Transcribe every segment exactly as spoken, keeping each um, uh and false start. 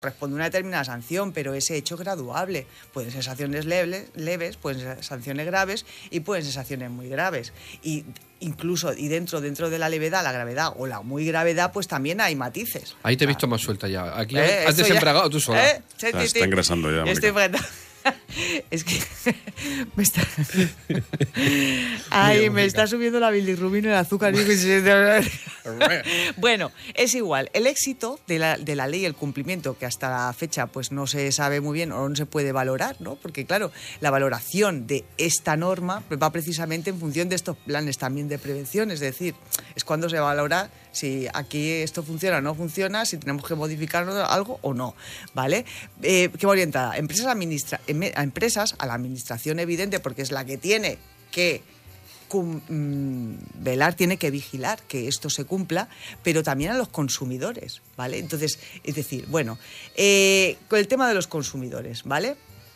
responde a una determinada sanción, pero ese hecho es graduable. Pueden ser sanciones leves, leves, pueden ser sanciones graves y pueden ser sanciones muy graves. Y incluso, y dentro, dentro de la levedad, la gravedad o la muy gravedad, pues también hay matices. Ahí te he visto más suelta ya. Aquí eh, has desembragado tú sola. ¿Eh? Sí, O sea, sí, está sí. engrasando ya, Mónica. Estoy frente. Es que me está ay, me está subiendo la bilirrubina y el azúcar. Bueno, es igual. El éxito de la, de la ley, el cumplimiento, que hasta la fecha pues no se sabe muy bien o no se puede valorar, ¿no? Porque claro, la valoración de esta norma va precisamente en función de estos planes también de prevención, es decir, es cuando se valora si aquí esto funciona o no funciona, si tenemos que modificar algo o no, ¿vale? Eh, ¿Qué va orientada? Empresas administra a empresas, a la administración evidente, porque es la que tiene que cum, mmm, velar, tiene que vigilar que esto se cumpla, pero también a los consumidores, ¿vale? Entonces, es decir, bueno, eh, con el tema de los consumidores, ¿vale?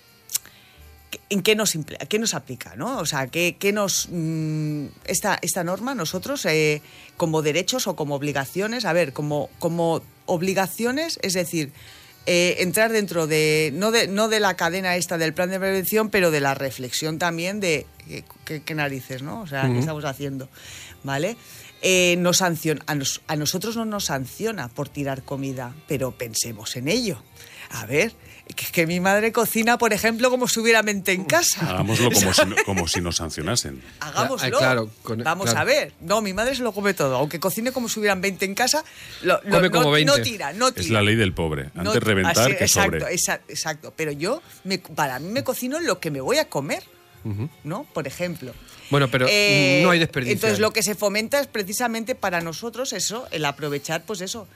¿En qué nos, qué nos aplica, ¿no? O sea, ¿qué, qué nos mmm, esta, esta norma nosotros eh, como derechos o como obligaciones? A ver, como, como obligaciones, es decir, eh, entrar dentro de no, de no de la cadena esta del plan de prevención, pero de la reflexión también de qué, qué narices, ¿no? O sea, uh-huh. ¿qué estamos haciendo? ¿Vale? Eh, no sanciona, a, nos, a nosotros no nos sanciona por tirar comida, pero pensemos en ello. A ver, que, que mi madre cocina, por ejemplo, como si hubiera mente en casa. Hagámoslo como, si, como si nos sancionasen. Hagámoslo. Ah, claro, con, Vamos claro. a ver. No, mi madre se lo come todo. Aunque cocine como si hubieran veinte en casa, lo, lo, come como no, veinte. no tira, no tira. Es la ley del pobre. Antes no, reventar así, que exacto, sobre. Exacto, exacto. Pero yo, me, para mí me cocino lo que me voy a comer, uh-huh. ¿no? Por ejemplo. Bueno, pero eh, no hay desperdicio. Entonces, lo que se fomenta es precisamente para nosotros eso, el aprovechar, pues eso,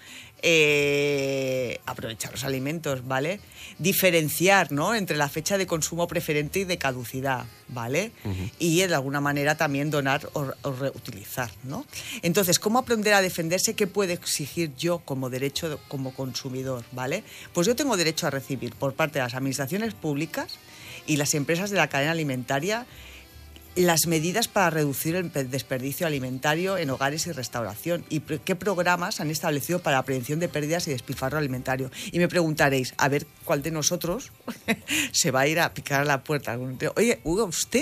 eh, aprovechar los alimentos, ¿vale? Diferenciar, ¿no? Entre la fecha de consumo preferente y de caducidad, ¿vale? Uh-huh. Y de alguna manera también donar o, o reutilizar, ¿no? Entonces, ¿cómo aprender a defenderse? ¿Qué puedo exigir yo como derecho, como consumidor, ¿vale? Pues yo tengo derecho a recibir por parte de las administraciones públicas y las empresas de la cadena alimentaria las medidas para reducir el desperdicio alimentario en hogares y restauración y qué programas han establecido para la prevención de pérdidas y despilfarro alimentario. Y me preguntaréis, a ver cuál de nosotros se va a ir a picar a la puerta. Oye, Hugo, ¿usted?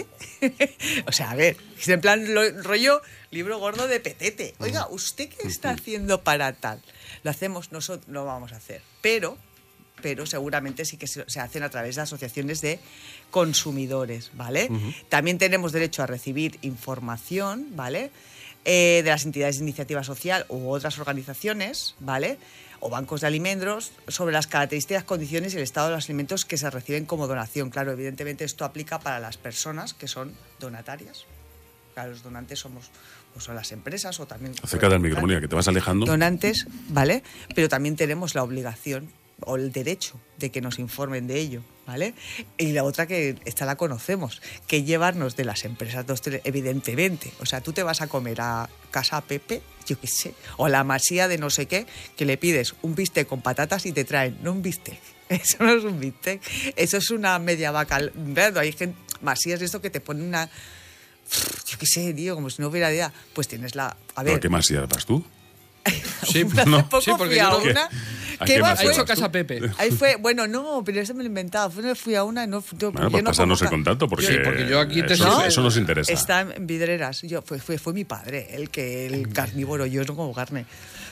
O sea, a ver, en plan lo, rollo libro gordo de Petete. Oiga, ¿usted qué está haciendo para tal? Lo hacemos nosotros, lo vamos a hacer. Pero... pero seguramente sí que se hacen a través de asociaciones de consumidores, ¿vale? Uh-huh. También tenemos derecho a recibir información, ¿vale? Eh, de las entidades de iniciativa social u otras organizaciones, ¿vale? O bancos de alimentos sobre las características, condiciones y el estado de los alimentos que se reciben como donación. Claro, evidentemente esto aplica para las personas que son donatarias. Claro, los donantes somos... o son las empresas o también... Acerca del micrófono, que te vas alejando. Donantes, ¿vale? Pero también tenemos la obligación o el derecho de que nos informen de ello, ¿vale? Y la otra que esta la conocemos, que llevarnos de las empresas, evidentemente. O sea, tú te vas a comer a Casa Pepe, yo qué sé, o a la Masía de no sé qué, que le pides un bistec con patatas y te traen, no un bistec. Eso no es un bistec, eso es una media vaca. Hay gente, Masías de esto que te pone una... Yo qué sé, tío, como si no hubiera idea. Pues tienes la... A ver... ¿Pero qué Masía vas tú? Sí, no, poco sí, porque fui a yo no... una... ¿A ¿Qué qué va? más Fue, hecho Casa Pepe. Ahí fue, bueno, no, pero eso me lo he inventado. Fue, fui a una, no, yo, bueno, yo pues no pásanos el como, contacto porque, sí, porque yo aquí te eso, ¿no? eso nos interesa. Está en Vidreras. Yo, fue, fue, fue mi padre, el que el carnívoro, yo no como carne.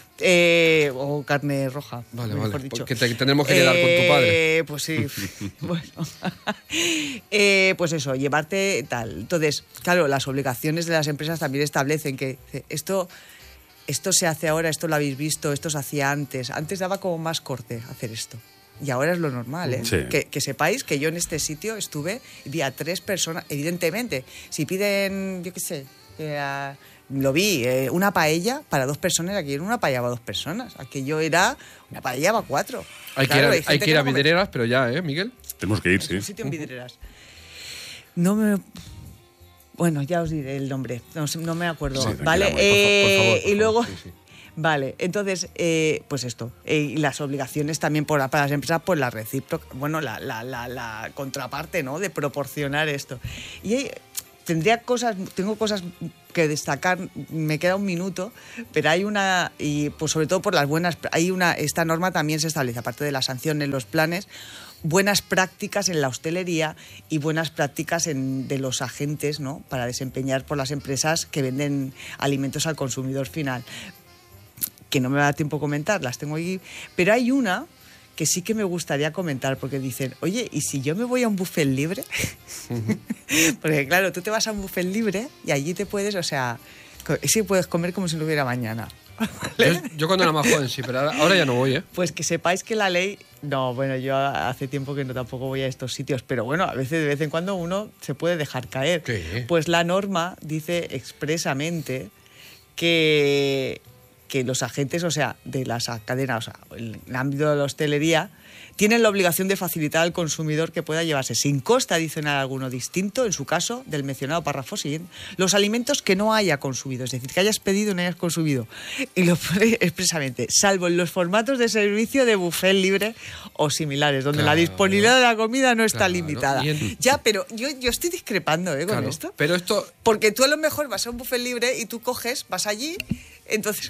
Eh, o carne roja, vale, mejor vale, dicho. porque te tenemos que quedar eh, con tu padre. Pues sí, bueno. eh, pues eso, llevarte tal. Entonces, claro, las obligaciones de las empresas también establecen que esto... Esto se hace ahora, esto lo habéis visto, esto se hacía antes. Antes daba como más corte hacer esto. Y ahora es lo normal, ¿eh? Sí. Que, que sepáis que yo en este sitio estuve y vi a tres personas, evidentemente, si piden, yo qué sé, eh, lo vi, eh, una paella para dos personas, aquí era una paella para dos personas. Aquello era una paella para cuatro. Hay claro, que ir a, hay que ir a Vidreras, pero ya, ¿eh, Miguel? Tenemos que ir, sí. Un sitio en Vidreras. No me... Bueno, ya os diré el nombre, no, no me acuerdo, sí, ¿vale? Por, eh, por favor, por y luego, favor, sí, sí. Vale, entonces, eh, pues esto, eh, y las obligaciones también por, para las empresas, pues la recíproca, bueno, la, la, la, la contraparte, ¿no? De proporcionar esto. Y hay, tendría cosas, tengo cosas que destacar, me queda un minuto, pero hay una, y pues sobre todo por las buenas, hay una, esta norma también se establece, aparte de las sanciones, los planes, buenas prácticas en la hostelería y buenas prácticas en, de los agentes, ¿no? Para desempeñar por las empresas que venden alimentos al consumidor final. Que no me va a dar tiempo a comentar, las tengo aquí, pero hay una que sí que me gustaría comentar, porque dicen, oye, ¿y si yo me voy a un buffet libre? Uh-huh. Porque claro, tú te vas a un buffet libre y allí te puedes, o sea, sí puedes comer como si no hubiera mañana. ¿Vale? Yo, yo cuando era más joven sí, pero ahora, ahora ya no voy, ¿eh? Pues que sepáis que la ley... No, bueno, yo hace tiempo que no tampoco voy a estos sitios, pero bueno, a veces de vez en cuando uno se puede dejar caer. ¿Qué? Pues la norma dice expresamente que... que los agentes, o sea, de las cadenas, o sea, el ámbito de la hostelería, tienen la obligación de facilitar al consumidor que pueda llevarse sin coste adicional alguno distinto, en su caso, del mencionado párrafo siguiente, los alimentos que no haya consumido, es decir, que hayas pedido y no hayas consumido. Y lo pone expresamente, salvo en los formatos de servicio de buffet libre o similares, donde claro, la disponibilidad de la comida no está claro, limitada. en... Ya, pero yo, yo estoy discrepando ¿eh, con claro, esto. Pero esto... Porque tú a lo mejor vas a un buffet libre y tú coges, vas allí, entonces...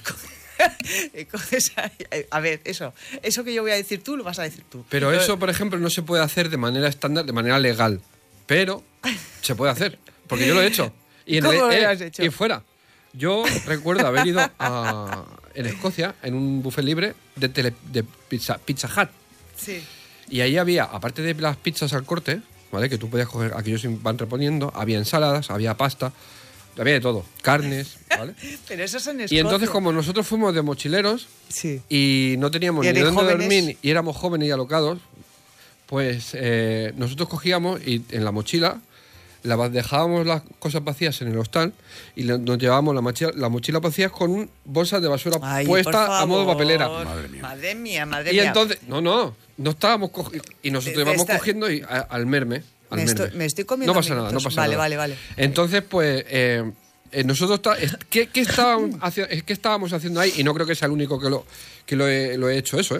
coges a ver, eso eso que yo voy a decir tú, lo vas a decir tú. Pero eso, por ejemplo, no se puede hacer de manera estándar, de manera legal. Pero se puede hacer, porque yo lo he hecho. Y en ¿Cómo el, lo eh, has hecho? Y fuera. Yo recuerdo haber ido a, en Escocia, en un buffet libre de, tele, de pizza, Pizza Hut. Sí. Y ahí había, aparte de las pizzas al corte, ¿vale? Que tú podías coger, aquellos van reponiendo, había ensaladas, había pasta, había de todo, carnes, ¿vale? Pero eso es en Escocia. Y entonces, como nosotros fuimos de mochileros sí. y no teníamos ¿Y ni dónde jóvenes? dormir y éramos jóvenes y alocados, pues eh, nosotros cogíamos y en la mochila la, dejábamos las cosas vacías en el hostal y le, nos llevábamos la mochila, la mochila vacía con un bolsa de basura Ay, puesta a modo papelera. Madre mía. Madre mía, madre Y mía. entonces, no, no, no estábamos cogiendo. Y nosotros De- de íbamos esta- cogiendo y a- al merme. Al Me merme. estoy- me estoy comiendo No pasa nada, no minutos. pasa Vale, nada. vale, vale. Entonces, pues, eh, eh, nosotros está- es- ¿qué, qué estábamos haci- es- qué estábamos haciendo ahí? Y no creo que sea el único que lo, que lo, he, lo he hecho eso, ¿eh?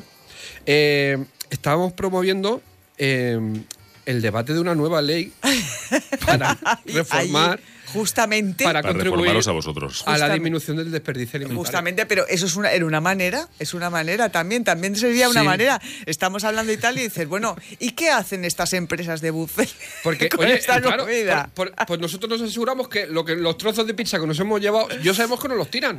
Eh, estábamos promoviendo eh, el debate de una nueva ley para reformar. Allí, justamente. Para Para contribuir reformaros a vosotros. a la Justamente. disminución del desperdicio alimentario. Justamente, pero eso es una, era una manera, es una manera también, también sería una Sí. manera. Estamos hablando y tal y dices, bueno, ¿y qué hacen estas empresas de buffet Porque, con oye, esta claro, comida? por- por- pues nosotros nos aseguramos que, lo que los trozos de pizza que nos hemos llevado, yo sabemos que nos los tiran.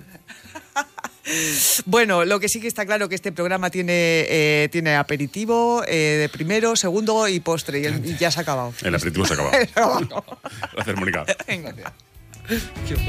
Bueno, lo que sí que está claro que este programa tiene, eh, tiene aperitivo eh, de primero, segundo y postre, y, el- y ya se ha acabado. El aperitivo se acaba. Se ha acabado. Gracias, Mónica. Venga, tío.